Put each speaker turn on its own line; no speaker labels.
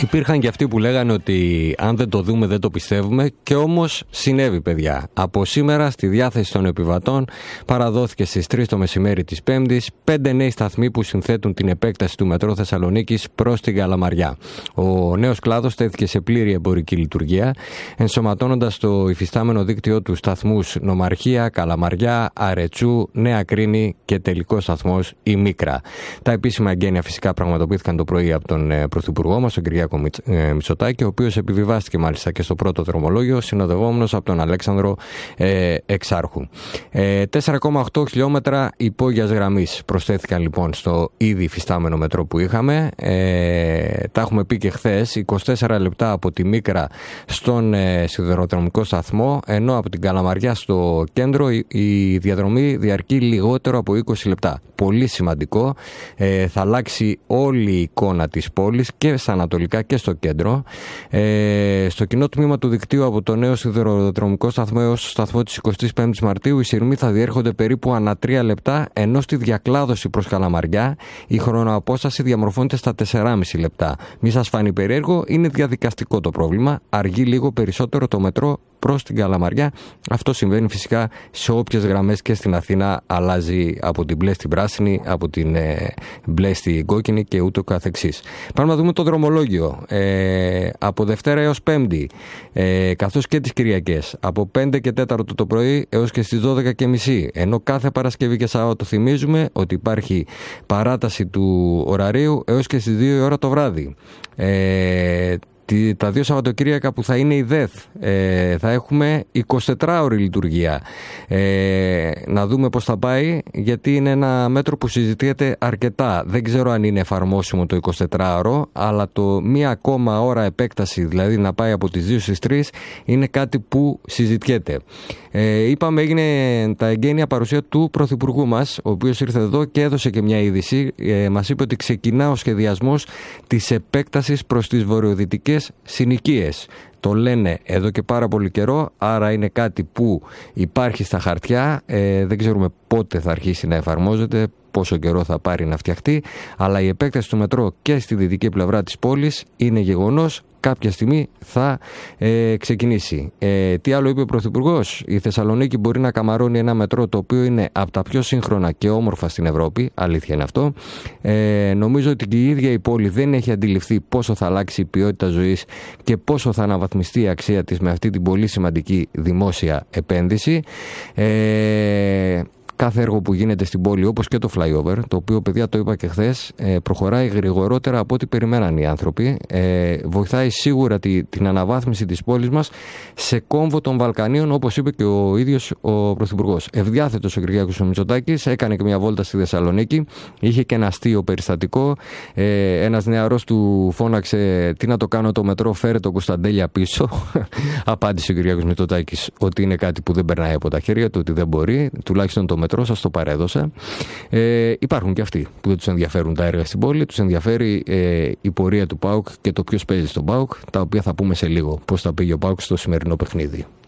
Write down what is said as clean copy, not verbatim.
Υπήρχαν και αυτοί που λέγανε ότι αν δεν το δούμε δεν το πιστεύουμε, και όμως συνέβη, παιδιά. Από σήμερα στη διάθεση των επιβατών παραδόθηκε στις 3 το μεσημέρι της Πέμπτης 5 νέοι σταθμοί που συνθέτουν την επέκταση του μετρό Θεσσαλονίκης προς την Καλαμαριά. Ο νέος κλάδος τέθηκε σε πλήρη εμπορική λειτουργία, ενσωματώνοντας το υφιστάμενο δίκτυό του σταθμούς Νομαρχία, Καλαμαριά, Αρετσού, Νέα Κρίνη και τελικός σταθμός η Μίκρα. Τα επίσημα εγγένεια φυσικά πραγματοποιήθηκαν το πρωί από τον Πρωθυπουργό μας, τον Κυριάκο Μητσοτάκη, ο οποίος επιβιβάστηκε μάλιστα και στο πρώτο δρομολόγιο, συνοδευόμενος από τον Αλέξανδρο Εξάρχου. 4,8 χιλιόμετρα υπόγειας γραμμής προσθέθηκαν λοιπόν στο ήδη υφιστάμενο μετρό που είχαμε. Τα έχουμε πει και χθες, 24 λεπτά από τη Μίκρα στον σιδηροδρομικό σταθμό, ενώ από την Καλαμαριά στο κέντρο η διαδρομή διαρκεί λιγότερο από 20 λεπτά. Πολύ σημαντικό. Θα αλλάξει όλη η εικόνα της πόλης και στα ανατολικά και στο κέντρο. Στο κοινό τμήμα του δικτύου από το νέο σιδηροδρομικό σταθμό έως το σταθμό της 25ης Μαρτίου οι σειρμοί θα διέρχονται περίπου ανά 3 λεπτά, ενώ στη διακλάδωση προς Καλαμαριά η χρονοαπόσταση διαμορφώνεται στα 4,5 λεπτά. Μη σας φανεί περίεργο, είναι διαδικαστικό το πρόβλημα. Αργεί λίγο περισσότερο το μετρό προς την Καλαμαριά. Αυτό συμβαίνει φυσικά σε όποιες γραμμές και στην Αθήνα αλλάζει από την μπλε στην πράσινη, από την μπλε στην κόκκινη και ούτω καθεξής. Πάμε να δούμε το δρομολόγιο. Από Δευτέρα έως Πέμπτη, καθώς και τις Κυριακές, από 5 και 4 το πρωί έως και στις 12:30. Ενώ κάθε Παρασκευή και Σάββατο θυμίζουμε ότι υπάρχει παράταση του ωραρίου έως και στις 2 η ώρα το βράδυ. Τα 2 Σαββατοκύριακα που θα είναι η ΔΕΘ θα έχουμε 24ωρη λειτουργία. Να δούμε πώς θα πάει, γιατί είναι ένα μέτρο που συζητιέται αρκετά. Δεν ξέρω αν είναι εφαρμόσιμο το 24ωρο, αλλά το μία ακόμα ώρα επέκταση, δηλαδή να πάει από τις 2 στις 3, είναι κάτι που συζητιέται. Είπαμε, έγινε τα εγγένεια παρουσία του Πρωθυπουργού μας, ο οποίος ήρθε εδώ και έδωσε και μια είδηση. Μας είπε ότι ξεκινά ο σχεδιασμός της επέκτασης προς τις βορειοδυτικές συνοικίες. Το λένε εδώ και πάρα πολύ καιρό, άρα είναι κάτι που υπάρχει στα χαρτιά. Δεν ξέρουμε πότε θα αρχίσει να εφαρμόζεται, πόσο καιρό θα πάρει να φτιαχτεί, αλλά η επέκταση του μετρό και στη δυτική πλευρά της πόλης είναι γεγονός. Κάποια στιγμή θα ξεκινήσει. Τι άλλο είπε ο Πρωθυπουργός? Η Θεσσαλονίκη μπορεί να καμαρώνει ένα μετρό το οποίο είναι από τα πιο σύγχρονα και όμορφα στην Ευρώπη. Αλήθεια είναι αυτό. Νομίζω ότι και η ίδια η πόλη δεν έχει αντιληφθεί πόσο θα αλλάξει η ποιότητα ζωής και πόσο θα αναβαθμιστεί η αξία της με αυτή την πολύ σημαντική δημόσια επένδυση. Κάθε έργο που γίνεται στην πόλη, όπως και το flyover, το οποίο, παιδιά, το είπα και χθες, προχωράει γρηγορότερα από ό,τι περιμέναν οι άνθρωποι. Βοηθάει σίγουρα την αναβάθμιση της πόλης μας σε κόμβο των Βαλκανίων, όπως είπε και ο ίδιος ο Πρωθυπουργός. Ευδιάθετος ο Κυριάκος Μητσοτάκης, έκανε και μια βόλτα στη Θεσσαλονίκη, είχε και ένα αστείο περιστατικό. Ένας νεαρός του φώναξε: «Τι να το κάνω το μετρό, φέρε το Κωνσταντέλια πίσω». Απάντησε ο Κυριάκος Μητσοτάκης ότι είναι κάτι που δεν περνάει από τα χέρια του, ότι δεν μπορεί, τουλάχιστον το μετρό σας το παρέδωσα. Υπάρχουν και αυτοί που δεν τους ενδιαφέρουν τα έργα στην πόλη, τους ενδιαφέρει η πορεία του ΠΑΟΚ και το ποιος παίζει στον ΠΑΟΚ, τα οποία θα πούμε σε λίγο πώς θα πήγε ο ΠΑΟΚ στο σημερινό παιχνίδι.